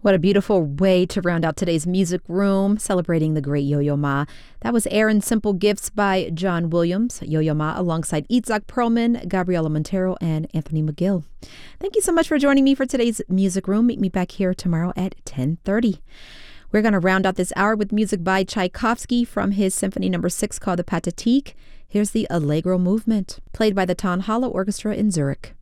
What a beautiful way to round out today's music room, celebrating the great Yo-Yo Ma. That was Aaron Simple Gifts by John Williams, Yo-Yo Ma, alongside Itzhak Perlman, Gabriela Montero, and Anthony McGill. Thank you so much for joining me for today's music room. Meet me back here tomorrow at 10:30. We're going to round out this hour with music by Tchaikovsky from his Symphony No. 6 called the Pathetique. Here's the Allegro movement, played by the Tonhalle Orchestra in Zurich.